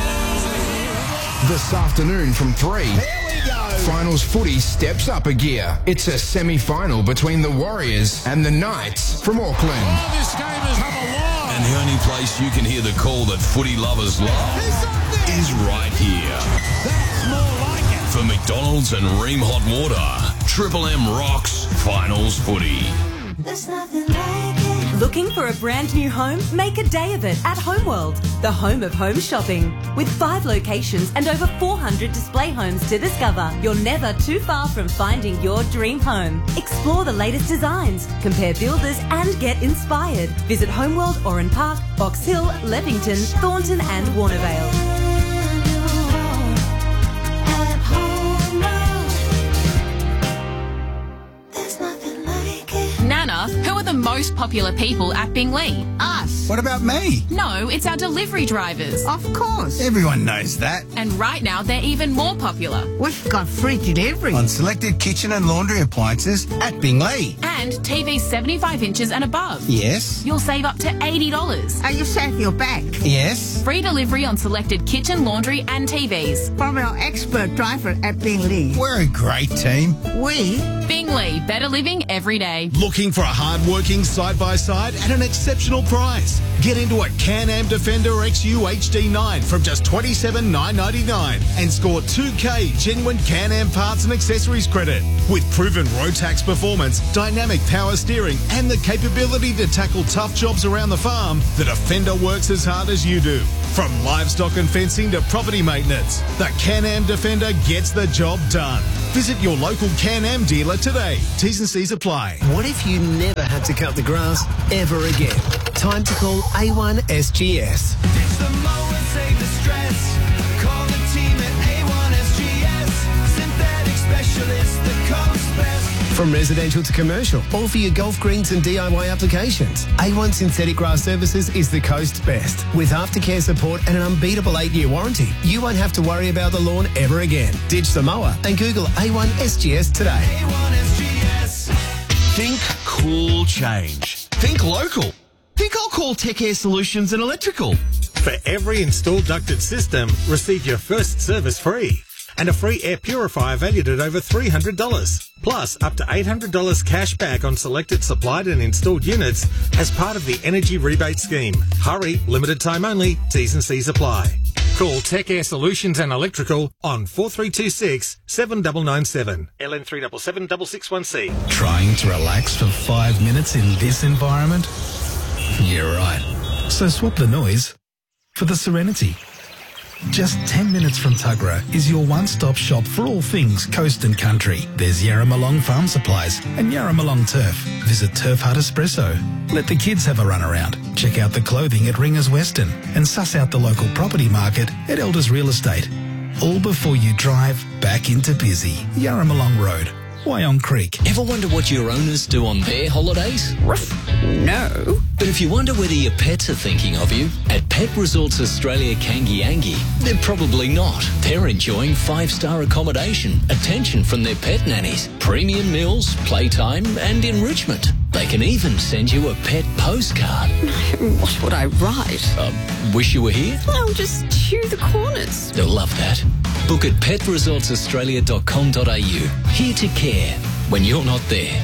This afternoon from three. Here we go. Finals footy steps up a gear. It's a semi-final between the Warriors and the Knights from Auckland. Oh, this game has come alive. And the only place you can hear the call that footy lovers love is right here. That's more like it. For McDonald's and Ream Hot Water, Triple M rocks Finals footy. There's nothing like it. Looking for a brand new home? Make a day of it at Homeworld, the home of home shopping. With five locations and over four hundred display homes to discover, you're never too far from finding your dream home. Explore the latest designs, compare builders and get inspired. Visit Homeworld Oran Park, Box Hill, Leppington, Thornton and Warnervale. At Homeworld. There's nothing like it. Nana, who are the most popular people at Bingley? Us. What about me? No, it's our delivery drivers. Of course. Everyone knows that. And right now, they're even more popular. We've got free delivery. On selected kitchen and laundry appliances at Bingley. And T Vs seventy-five inches and above. Yes. You'll save up to eighty dollars. Are you safe your back? Yes. Free delivery on selected kitchen, laundry and T Vs. From our expert driver at Bingley. We're a great team. We? Bingley, better living every day. Looking for a hard-working side-by-side at an exceptional price? Get into a Can-Am Defender X U H D nine from just twenty-seven thousand nine hundred ninety-nine dollars and score two K genuine Can-Am parts and accessories credit. With proven Rotax performance, dynamic power steering and the capability to tackle tough jobs around the farm, the Defender works as hard as you do. From livestock and fencing to property maintenance, the Can-Am Defender gets the job done. Visit your local Can-Am dealer today. T's and C's apply. What if you never had to cut the grass ever again? Time to call A one S G S. Ditch the mower, save the stress. Call the team at A one S G S. Synthetic specialists, the coast best. From residential to commercial, all for your golf greens and D I Y applications. A one Synthetic Grass Services is the coast's best. With aftercare support and an unbeatable eight-year warranty, you won't have to worry about the lawn ever again. Ditch the mower and Google A one S G S today. A one S G S. Think cool change. Think local. Think I'll call Tech Air Solutions and Electrical. For every installed ducted system, receive your first service free. And a free air purifier valued at over three hundred dollars. Plus, up to eight hundred dollars cash back on selected supplied and installed units as part of the Energy Rebate Scheme. Hurry, limited time only, T's and C's apply. Call Tech Air Solutions and Electrical on four three two six, seven nine nine seven. L N three seven seven six six one C. Trying to relax for five minutes in this environment? You're right. So swap the noise for the serenity. Just ten minutes from Tuggerah is your one-stop shop for all things coast and country. There's Yarramalong Farm Supplies and Yarramalong Turf. Visit Turf Hut Espresso. Let the kids have a run around. Check out the clothing at Ringers Western and suss out the local property market at Elders Real Estate. All before you drive back into busy Yarramalong Road, Wyong Creek. Ever wonder what your owners do on their holidays? No. But if you wonder whether your pets are thinking of you, at Pet Resorts Australia Kangiangi, they're probably not. They're enjoying five-star accommodation, attention from their pet nannies, premium meals, playtime and enrichment. They can even send you a pet postcard. What would I write? Uh, wish you were here? I'll just chew the corners. They'll love that. Book at pet resorts australia dot com dot a u. Here to care when you're not there.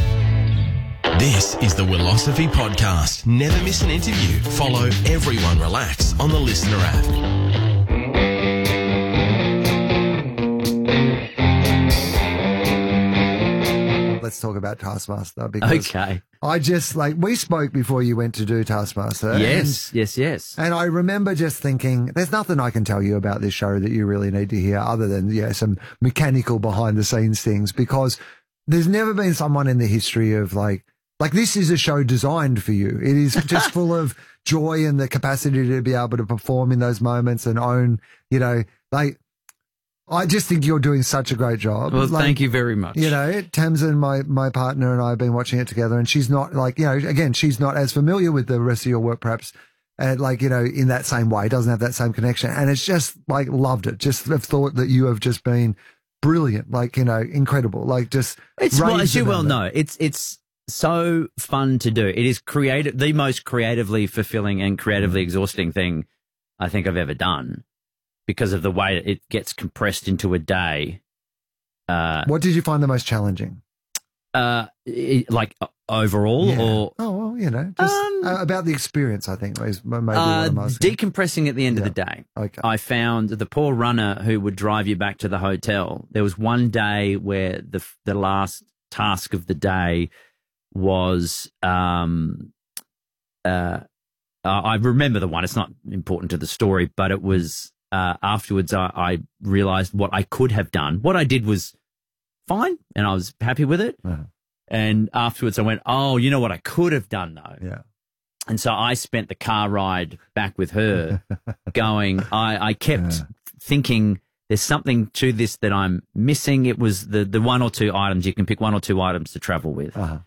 This is the Willosophy Podcast. Never miss an interview. Follow Everyone Relax on the Listener app. Let's talk about Taskmaster because Okay. I just like we spoke before you went to do Taskmaster. Yes, and, yes, yes. And I remember just thinking, there's nothing I can tell you about this show that you really need to hear other than, yeah, some mechanical behind the scenes things, because there's never been someone in the history of like, like this is a show designed for you. It is just full of joy and the capacity to be able to perform in those moments and own, you know, like, I just think you're doing such a great job. Well, like, thank you very much. You know, Tamsin, my, my partner, and I have been watching it together, and she's not like, you know, again, she's not as familiar with the rest of your work, perhaps, and like, you know, in that same way, doesn't have that same connection. And it's just like, loved it. Just have thought that you have just been brilliant, like, you know, incredible. Like, just, it's well, as you well about know, it's, it's so fun to do. It is creative, the most creatively fulfilling and creatively exhausting thing I think I've ever done, because of the way it gets compressed into a day. Uh, what did you find the most challenging? Uh, it, like uh, overall, Yeah. or Oh, well, you know, just Um, uh, about the experience, I think, is maybe what uh, I'm asking. decompressing at the end of the day. Okay. I found the poor runner who would drive you back to the hotel. There was one day where the the last task of the day was um uh, uh I remember the one. It's not important to the story, but it was uh afterwards I, I realized what I could have done. What I did was fine and I was happy with it. Uh-huh. And afterwards I went, oh, you know what I could have done though? Yeah. And so I spent the car ride back with her going, I, I kept Yeah. thinking there's something to this that I'm missing. It was the, the one or two items. You can pick one or two items to travel with. Uh-huh.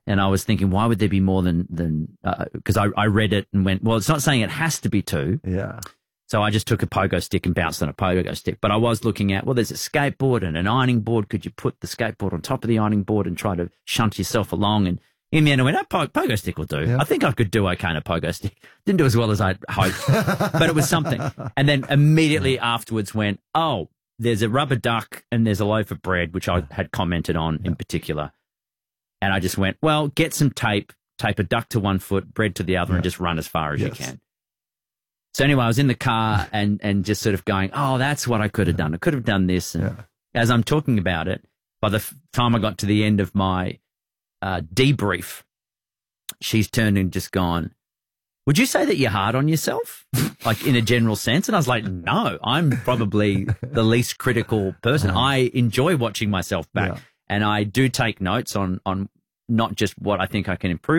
And I was thinking, why would there be more than, than, because uh, I, I read it and went, well, it's not saying it has to be two. Yeah. So I just took a pogo stick and bounced on a pogo stick. But I was looking at, well, there's a skateboard and an ironing board. Could you put the skateboard on top of the ironing board and try to shunt yourself along? And in the end, I went, oh, po- pogo stick will do. Yeah. I think I could do okay on a pogo stick. Didn't do as well as I'd hoped, but it was something. And then immediately afterwards went, oh, there's a rubber duck and there's a loaf of bread, which I had commented on yeah. in particular. And I just went, well, get some tape, tape a duck to one foot, bread to the other, yeah. and just run as far as yes. you can. So anyway, I was in the car and, and just sort of going, oh, that's what I could have done. I could have done this. And yeah. as I'm talking about it, by the f- time I got to the end of my uh, debrief, she's turned and just gone, would you say that you're hard on yourself, like in a general sense? And I was like, no, I'm probably the least critical person. Uh-huh. I enjoy watching myself back, yeah. and I do take notes on on not just what I think I can improve